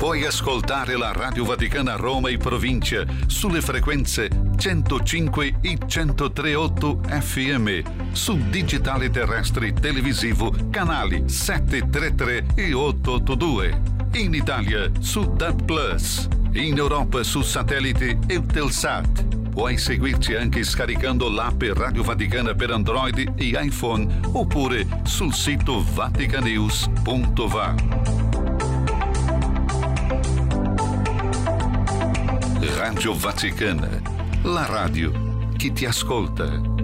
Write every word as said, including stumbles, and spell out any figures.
Puoi ascoltare la Radio Vaticana Roma e provincia sulle frequenze centocinque e centotre virgola otto F M, su digitale terrestri televisivo canali settecentotrentatré e ottocentottantadue, in Italia su D A B Plus, in Europa su satellite Eutelsat. Puoi seguirci anche scaricando l'app Radio Vaticana per Android e iPhone oppure sul sito vaticanews punto va. Radio Vaticana, la radio che ti ascolta.